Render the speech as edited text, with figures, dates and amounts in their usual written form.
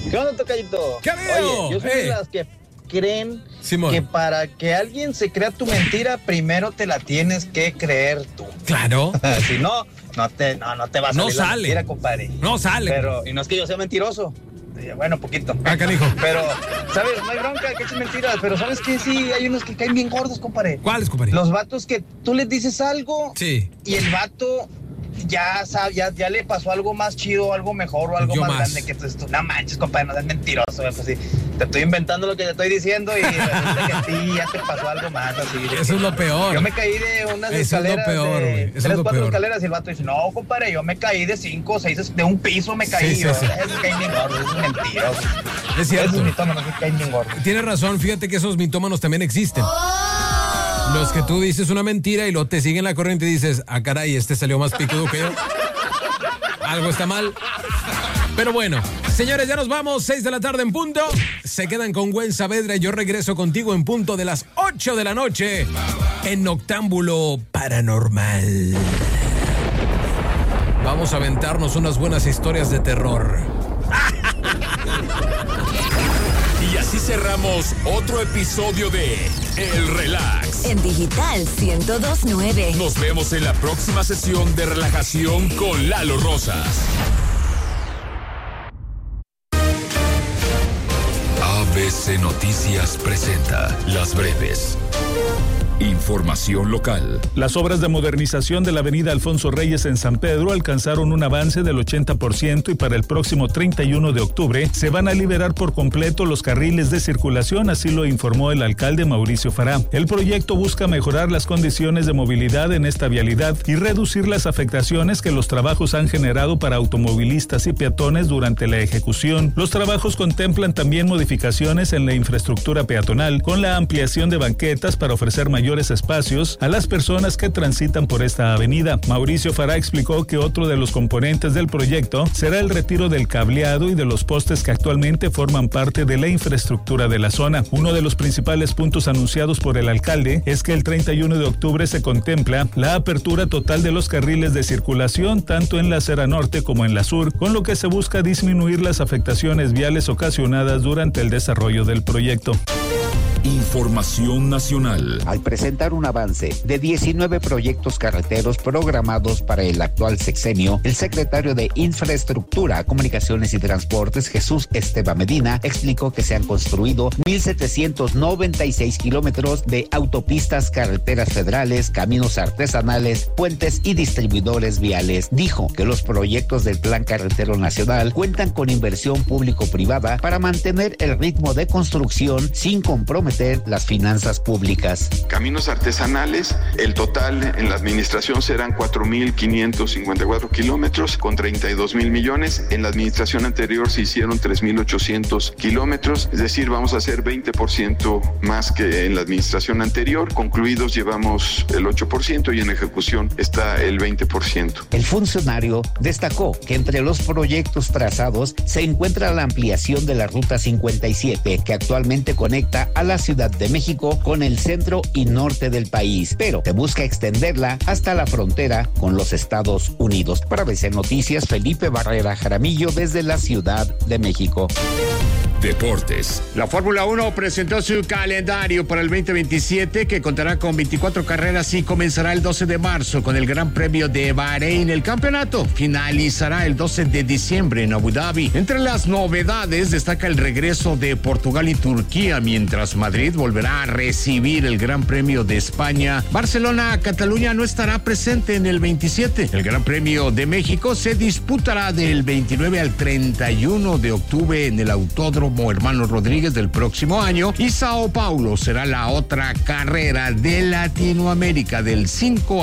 ¿Qué onda, tocayito? ¿Qué veo? Oye, yo soy de las que creen Simón, que para que alguien se crea tu mentira, primero te la tienes que creer tú. claro. Si no, no te va a salir No la sale. mentira, compadre. No sale. Pero, y no es que yo sea mentiroso. Bueno, poquito. Ah, canijo. Pero, ¿sabes? No hay bronca, que eches mentiras. Pero, ¿sabes qué? Sí, hay unos que caen bien gordos, compadre. ¿Cuáles, compadre? Los vatos que tú les dices algo Sí. y el vato ya sabe, ya le pasó algo más chido, algo mejor o algo Yo más más. grande que tú. No manches, compadre, no seas mentiroso. Pues sí, te estoy inventando lo que te estoy diciendo y resulta que a ti ya te pasó algo más así. Eso es lo peor. Yo me caí de unas Eso es lo escaleras peor, güey. de Eso es 3, lo 4 peor. escaleras y el vato dice, no, compadre, yo me caí de 5 o 6, de un piso me caí. Sí, Yo, sí. Eso cae bien gordo, eso es mentira. Es cierto. Esos mitómanos que caen bien gordos. Tienes razón, fíjate que esos mitómanos también existen. Los que tú dices una mentira y luego te siguen la corriente y dices, ah, caray, este salió más picudo que yo. Algo está mal. Pero bueno, señores, ya nos vamos, 6 de la tarde en punto. Se quedan con Gwen Saavedra y yo regreso contigo en punto de las 8 de la noche en Noctámbulo Paranormal. Vamos a aventarnos unas buenas historias de terror. Y así cerramos otro episodio de El Relax. En Digital 102.9. Nos vemos en la próxima sesión de relajación con Lalo Rosas. ABC Noticias presenta Las Breves. Información local. Las obras de modernización de la avenida Alfonso Reyes en San Pedro alcanzaron un avance del 80% y para el próximo 31 de octubre se van a liberar por completo los carriles de circulación, así lo informó el alcalde Mauricio Fará. El proyecto busca mejorar las condiciones de movilidad en esta vialidad y reducir las afectaciones que los trabajos han generado para automovilistas y peatones durante la ejecución. Los trabajos contemplan también modificaciones en la infraestructura peatonal, con la ampliación de banquetas para ofrecer mayores espacios a las personas que transitan por esta avenida. Mauricio Fará explicó que otro de los componentes del proyecto será el retiro del cableado y de los postes que actualmente forman parte de la infraestructura de la zona. Uno de los principales puntos anunciados por el alcalde es que el 31 de octubre se contempla la apertura total de los carriles de circulación tanto en la acera norte como en la sur, con lo que se busca disminuir las afectaciones viales ocasionadas durante el desarrollo del proyecto. Información nacional. Al presentar un avance de 19 proyectos carreteros programados para el actual sexenio, el secretario de Infraestructura, Comunicaciones y Transportes, Jesús Esteban Medina, explicó que se han construido 1,796 kilómetros de autopistas, carreteras federales, caminos artesanales, puentes y distribuidores viales. Dijo que los proyectos del Plan Carretero Nacional cuentan con inversión público-privada para mantener el ritmo de construcción sin comprometer las finanzas públicas. Caminos artesanales, el total en la administración serán 4,554 kilómetros con 32,000 millones. En la administración anterior se hicieron 3,800 kilómetros, es decir, vamos a hacer 20% más que en la administración anterior. Concluidos llevamos el 8% y en ejecución está el 20%. El funcionario destacó que entre los proyectos trazados se encuentra la ampliación de la Ruta 57, que actualmente conecta a la Ciudad de México con el centro y norte del país, pero se busca extenderla hasta la frontera con los Estados Unidos. Para ABC Noticias, Felipe Barrera Jaramillo desde la Ciudad de México. Deportes. La Fórmula 1 presentó su calendario para el 2027 que contará con 24 carreras y comenzará el 12 de marzo con el Gran Premio de Bahrein. El campeonato finalizará el 12 de diciembre en Abu Dhabi. Entre las novedades destaca el regreso de Portugal y Turquía, mientras Madrid volverá a recibir el Gran Premio de España. Barcelona-Cataluña no estará presente en el 27. El Gran Premio de México se disputará del 29 al 31 de octubre en el Autódromo Hermano Rodríguez del próximo año, y Sao Paulo será la otra carrera de Latinoamérica del 5